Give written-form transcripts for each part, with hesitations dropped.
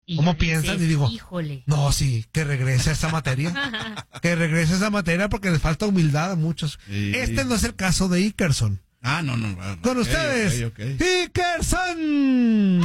¿Cómo piensan? Y digo, híjole. no, sí, que regrese a esa materia. Que regrese a esa materia porque les falta humildad a muchos. Sí. Este no es el caso de Ikerson. Ah, no. Con ustedes, Okay. Ikerson.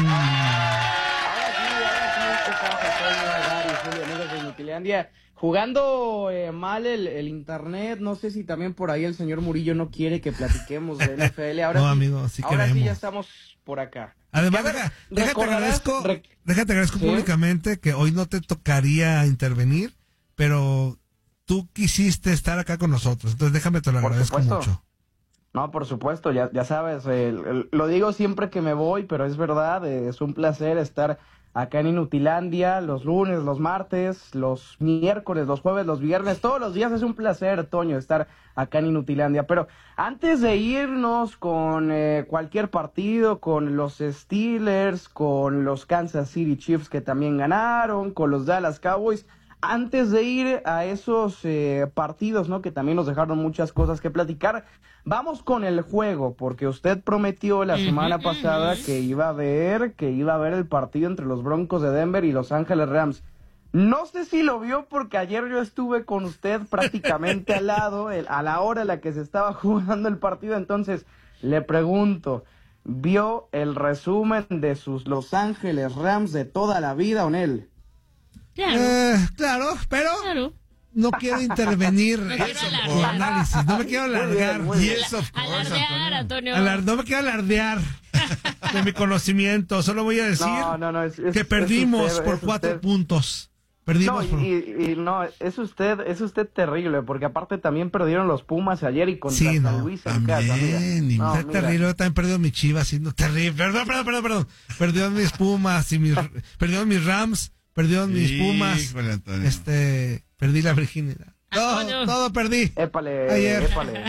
Jugando mal el internet, no sé si también por ahí el señor Murillo no quiere que platiquemos de NFL. Ahora No, sí, amigo, sí ahora queremos. sí ya estamos por acá. Además, A ver, déjate agradezco ¿Sí? públicamente que hoy no te tocaría intervenir, pero tú quisiste estar acá con nosotros, entonces déjame, te lo Por agradezco supuesto. mucho. No, por supuesto, ya sabes, lo digo siempre que me voy, pero es verdad, es un placer estar acá en Inutilandia, los lunes, los martes, los miércoles, los jueves, los viernes, todos los días es un placer, Toño, estar acá en Inutilandia. Pero antes de irnos con cualquier partido, con los Steelers, con los Kansas City Chiefs que también ganaron, con los Dallas Cowboys, antes de ir a esos partidos, ¿no? Que también nos dejaron muchas cosas que platicar, vamos con el juego, porque usted prometió la semana pasada que iba a ver el partido entre los Broncos de Denver y Los Ángeles Rams. No sé si lo vio porque ayer yo estuve con usted prácticamente al lado, a la hora en la que se estaba jugando el partido, entonces le pregunto, ¿vio el resumen de sus Los Ángeles Rams de toda la vida, Onel? Claro, pero Claro. no quiero intervenir No quiero en tu alardear. análisis, no me quiero alardear. Muy bien. Yes, of course, Alardear, Antonio. No me quiero alardear de mi conocimiento, solo voy a decir No, es que perdimos usted, por es 4 usted. puntos. No, Perdimos por... y no, es usted terrible, porque aparte también perdieron los Pumas ayer y contra Sí, San no, Luis en casa, mira. también, No, Está mira. terrible, yo también perdió mi Chivas, sí, no, terrible. Perdón. Perdieron mis Pumas y perdieron mis Rams, perdieron mis Pumas. Híjole, Antonio. Perdí la virginidad. Antonio. Todo perdí. Épale, Ayer. épale.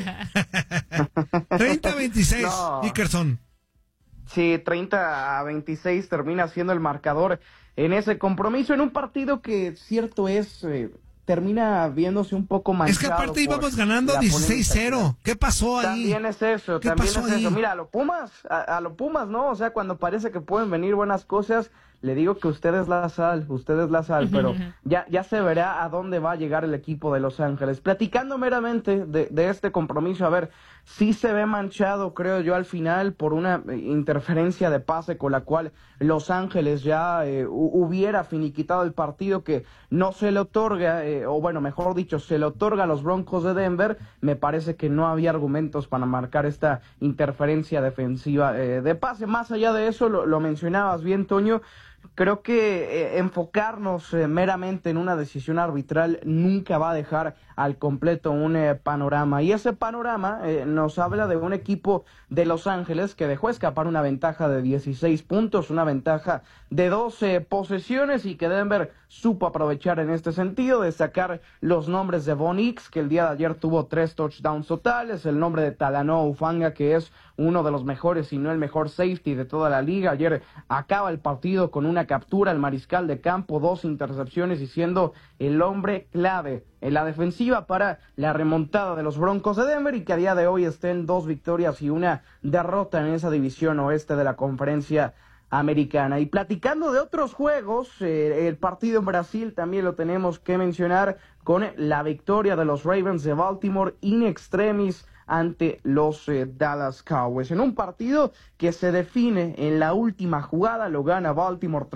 30-26, No. Dickerson. Sí, 30-26 termina siendo el marcador en ese compromiso, en un partido que, cierto es, termina viéndose un poco manchado. Es que aparte por íbamos ganando la polémica. 16-0. ¿Qué pasó ahí? También es eso, ¿Qué también pasó es eso. ahí? Mira, a los Pumas, ¿no? O sea, cuando parece que pueden venir buenas cosas, le digo que usted es la sal, pero ya se verá a dónde va a llegar el equipo de Los Ángeles. Platicando meramente de este compromiso, a ver, sí se ve manchado, creo yo, al final por una interferencia de pase con la cual Los Ángeles ya hubiera finiquitado el partido, que no se le otorga, o bueno, mejor dicho, se le otorga a los Broncos de Denver. Me parece que no había argumentos para marcar esta interferencia defensiva de pase. Más allá de eso, lo mencionabas bien, Toño. Creo que enfocarnos meramente en una decisión arbitral nunca va a dejar al completo un panorama. Y ese panorama nos habla de un equipo de Los Ángeles que dejó escapar una ventaja de 16 puntos, una ventaja de 12 posesiones, y que Denver supo aprovechar en este sentido, destacar los nombres de Von Hicks, que el día de ayer tuvo 3 touchdowns totales, el nombre de Talanoa Hufanga, que es uno de los mejores, si no el mejor safety de toda la liga. Ayer acaba el partido con una captura, el mariscal de campo, 2 intercepciones y siendo el hombre clave en la defensiva para la remontada de los Broncos de Denver, y que a día de hoy estén 2 victorias y una derrota en esa división oeste de la conferencia americana. Y platicando de otros juegos, el partido en Brasil también lo tenemos que mencionar, con la victoria de los Ravens de Baltimore in extremis ante los Dallas Cowboys, en un partido que se define en la última jugada. Lo gana Baltimore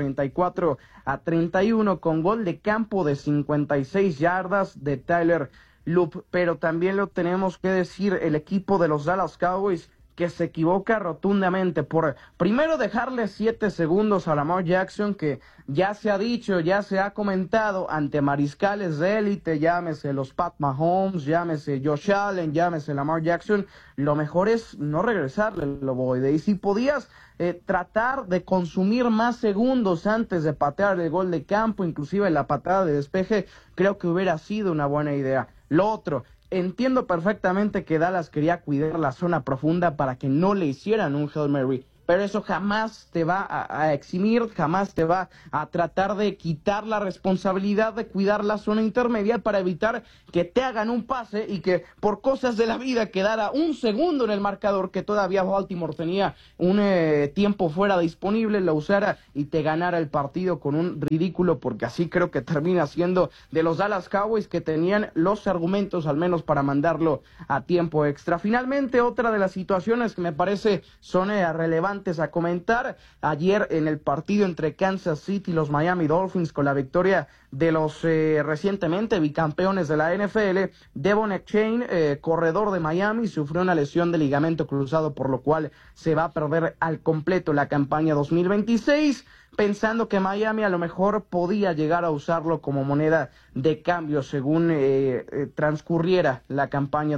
34-31 con gol de campo de 56 yardas de Tyler Loop. Pero también lo tenemos que decir, el equipo de los Dallas Cowboys, que se equivoca rotundamente por primero dejarle 7 segundos a Lamar Jackson, que ya se ha dicho, ya se ha comentado ante mariscales de élite, llámese los Pat Mahomes, llámese Josh Allen, llámese Lamar Jackson, lo mejor es no regresarle el ovoide. Y si podías tratar de consumir más segundos antes de patear el gol de campo, inclusive la patada de despeje, creo que hubiera sido una buena idea. Lo otro, entiendo perfectamente que Dallas quería cuidar la zona profunda para que no le hicieran un Hail Mary, pero eso jamás te va a eximir, jamás te va a tratar de quitar la responsabilidad de cuidar la zona intermedia para evitar que te hagan un pase y que por cosas de la vida quedara un segundo en el marcador, que todavía Baltimore tenía un tiempo fuera disponible, lo usara y te ganara el partido con un ridículo, porque así creo que termina siendo de los Dallas Cowboys, que tenían los argumentos al menos para mandarlo a tiempo extra. Finalmente, otra de las situaciones que me parece son relevantes a comentar, ayer en el partido entre Kansas City y los Miami Dolphins, con la victoria de los recientemente bicampeones de la NFL, Devon Achane, corredor de Miami, sufrió una lesión de ligamento cruzado, por lo cual se va a perder al completo la campaña 2026, pensando que Miami a lo mejor podía llegar a usarlo como moneda de cambio según transcurriera la campaña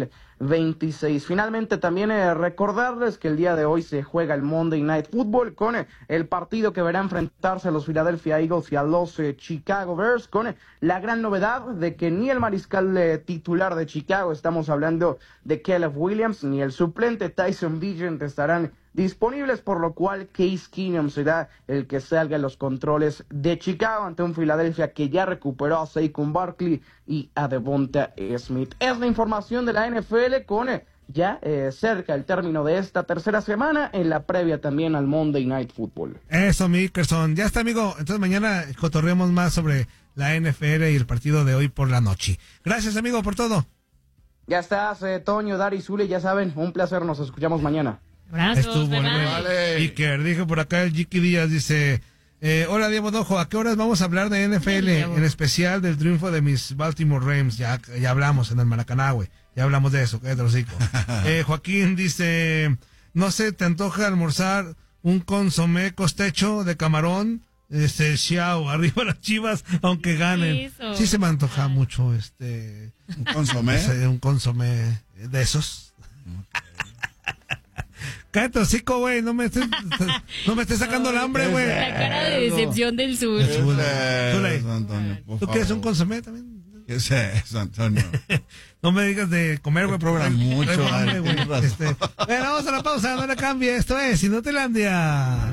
2026. Finalmente también recordarles que el día de hoy se juega el Monday Night Football con el partido que verá enfrentarse a los Philadelphia Eagles y a los Chicago Bears, con la gran novedad de que ni el mariscal titular de Chicago, estamos hablando de Caleb Williams, ni el suplente Tyson Bagent estarán disponibles, por lo cual Case Keenum será el que salga en los controles de Chicago ante un Philadelphia que ya recuperó a Saquon Barkley y a Devonta Smith. Es la información de la NFL con ya cerca el término de esta tercera semana, en la previa también al Monday Night Football. Eso, Mickerson. Ya está, amigo. Entonces mañana cotorreamos más sobre la NFL y el partido de hoy por la noche. Gracias, amigo, por todo. Ya estás, Toño, Dari, Zule, ya saben, un placer, nos escuchamos mañana. Abrazos, estuvo vale. Iker, dije por acá el Jiki Díaz, dice, hola Diego Dojo, ¿a qué horas vamos a hablar de NFL? En especial del triunfo de mis Baltimore Rams, ya hablamos en el Maracaná, güey, ya hablamos de eso, cállate los hocico. Joaquín dice, no sé, ¿te antoja almorzar un consomé costecho de camarón? Xiao, arriba las Chivas, aunque ganen. Sí se me antoja mucho, ¿un consomé? Un consomé de esos. Cállate, hocico, güey, no me estés sacando el hambre, güey. La cara de decepción del sur. ¿Tú quieres un consomé también? ¿Qué es eso, Antonio? No me digas de comer, güey, programa. Mucho, Bueno, vamos a la pausa, no le cambie. Esto es Inutilandia.